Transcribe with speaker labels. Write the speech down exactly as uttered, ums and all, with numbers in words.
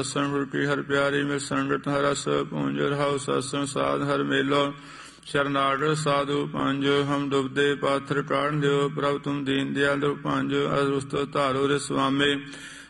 Speaker 1: ਸਤਸੰਗ ਫੁਰਕੀ ਹਰ ਪਿਆਰੀ ਮਿਲ ਸੰਗਤ ਹਰਸ ਪੂੰਜ ਰਹਾਉ ਸਤਸੰਗ ਸਾਧ ਹਰ ਮੇਲੋ ਸ਼ਰਨਾਗਤ ਸਾਧੂ ਪੰਜ ਹਮ ਡੁਬਦੇ ਪਾਥਰ ਕਾਢ ਦਿਓ ਪ੍ਰਭ ਤੁਮ ਦੀਨ ਦਿਆਲ ਦੋ ਪੰਜ ਅਰੁਸਤ ਧਾਰੋ ਰੇ ਸੁਆਮੇ